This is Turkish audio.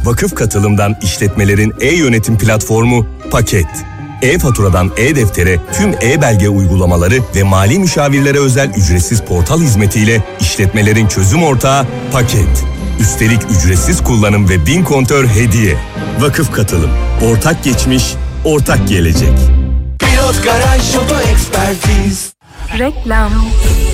Vakıf Katılım'dan işletmelerin e-yönetim platformu Paket. E-faturadan e-deftere tüm e-belge uygulamaları ve mali müşavirlere özel ücretsiz portal hizmetiyle işletmelerin çözüm ortağı Paket. Üstelik ücretsiz kullanım ve 1000 kontör hediye. Vakıf Katılım. Ortak geçmiş, ortak gelecek. Pilot Garaj Oto Ekspertiz. Reklam.